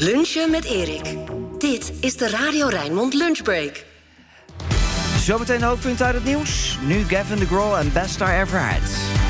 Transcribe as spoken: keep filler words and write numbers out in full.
Lunchen met Erik. Dit is de Radio Rijnmond Lunchbreak. Zometeen de hoofdpunten uit het nieuws. Nu Gavin DeGraw en Best I Ever Had.